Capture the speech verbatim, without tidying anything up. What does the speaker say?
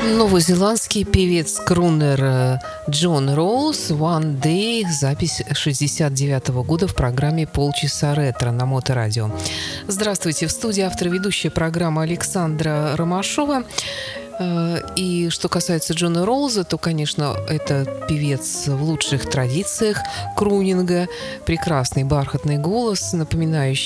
Новозеландский певец-крунер Джон Роуз «One Day», запись шестьдесят девятого года в программе «Полчаса ретро» на Моторадио. Здравствуйте, в студии автор и ведущая программы Александра Ромашова. И что касается Джона Роуза, то, конечно, это певец в лучших традициях крунинга, прекрасный бархатный голос, напоминающий